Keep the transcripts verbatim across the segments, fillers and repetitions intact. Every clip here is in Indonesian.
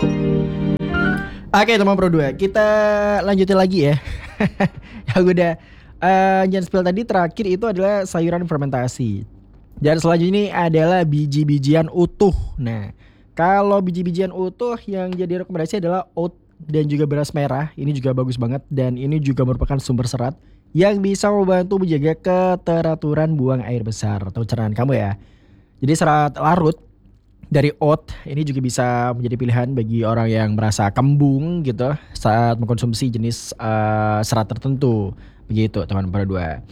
Oke teman Pro dua, kita lanjutin lagi ya. Yang udah uh, Jan spill tadi terakhir itu adalah sayuran fermentasi. Dan selanjutnya ini adalah biji-bijian utuh. Nah, kalau biji-bijian utuh yang jadi rekomendasi adalah oat dan juga beras merah. Ini juga bagus banget dan ini juga merupakan sumber serat yang bisa membantu menjaga keteraturan buang air besar atau pencernaan kamu ya. Jadi serat larut dari oat ini juga bisa menjadi pilihan bagi orang yang merasa kembung gitu saat mengkonsumsi jenis uh, serat tertentu. Begitu teman pada dua.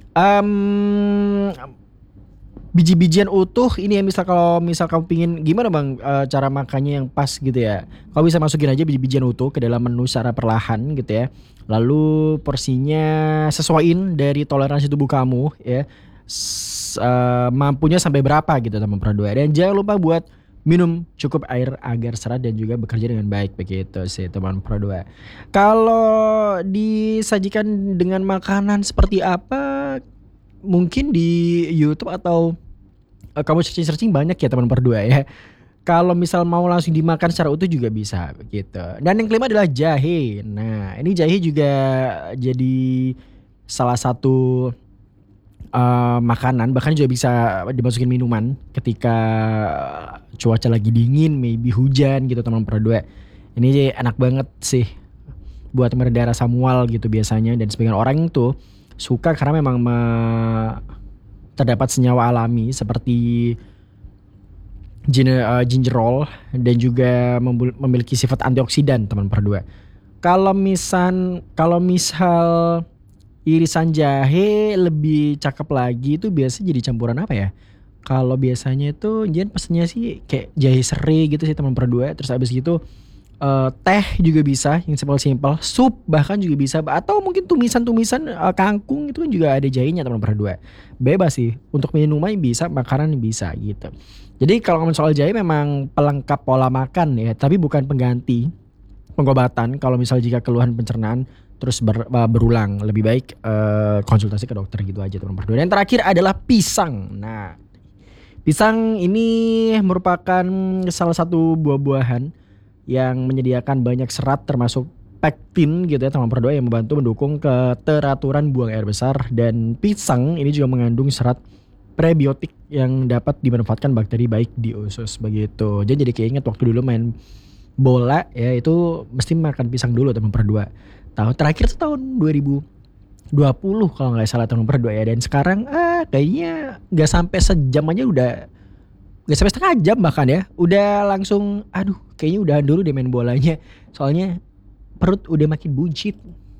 Um, biji-bijian utuh ini ya, misal kalau misal kamu pingin gimana bang uh, cara makannya yang pas gitu ya, kau bisa masukin aja biji-bijian utuh ke dalam menu secara perlahan gitu ya, lalu porsinya sesuaiin dari toleransi tubuh kamu ya. S- uh, mampunya sampai berapa gitu teman Pro dua, dan jangan lupa buat minum cukup air agar serat dan juga bekerja dengan baik, begitu sih teman Pro dua. Kalau disajikan dengan makanan seperti apa, mungkin di YouTube atau uh, kamu searching-searching banyak ya teman berdua ya. Kalau misal mau langsung dimakan secara utuh juga bisa begitu. Dan yang kelima adalah jahe. Nah, ini jahe juga jadi salah satu uh, makanan, bahkan juga bisa dimasukin minuman ketika cuaca lagi dingin, maybe hujan gitu teman berdua. Ini enak banget sih buat meredam rasa mual gitu biasanya, dan sebagian orang itu suka karena memang me- terdapat senyawa alami seperti ginger, uh, gingerol dan juga membul- memiliki sifat antioksidan teman berdua. Kalau misal kalau misal irisan jahe lebih cakep lagi itu biasanya jadi campuran apa ya? Kalau biasanya itu Jen pesennya sih kayak jahe serai gitu sih teman berdua. Terus abis gitu eh, teh juga bisa yang simpel-simpel, sup bahkan juga bisa, atau mungkin tumisan-tumisan eh, kangkung itu kan juga ada jahenya teman berdua. Bebas sih untuk minuman bisa, makanan bisa gitu. Jadi kalau ngomong soal jahe memang pelengkap pola makan ya, tapi bukan pengganti pengobatan. Kalau misal jika keluhan pencernaan terus ber- uh, berulang, lebih baik eh, konsultasi ke dokter gitu aja teman berdua. Dan yang terakhir adalah pisang. Nah, pisang ini merupakan salah satu buah-buahan yang menyediakan banyak serat termasuk pektin gitu ya teman berdua, yang membantu mendukung keteraturan buang air besar, dan pisang ini juga mengandung serat prebiotik yang dapat dimanfaatkan bakteri baik di usus begitu. Jadi jadi keinget waktu dulu main bola ya, itu mesti makan pisang dulu teman berdua. Tahun terakhir tuh tahun dua ribu dua puluh kalau nggak salah teman berdua ya, dan sekarang ah kayaknya nggak sampai sejam aja udah, nggak sampai setengah jam bahkan ya, udah langsung aduh kayaknya udahan dulu deh main bolanya, soalnya perut udah makin buncit.